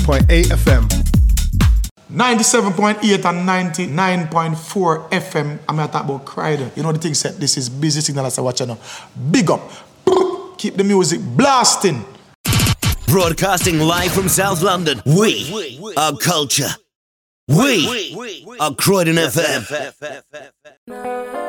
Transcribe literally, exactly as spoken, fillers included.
point eight F M. ninety-seven point eight and ninety-nine point four F M. I'm going to talk about Crider. You know the thing said, this is Busy Signal as I watch now. Big up. Keep the music blasting. Broadcasting live from South London. We are culture. We are Croydon F M.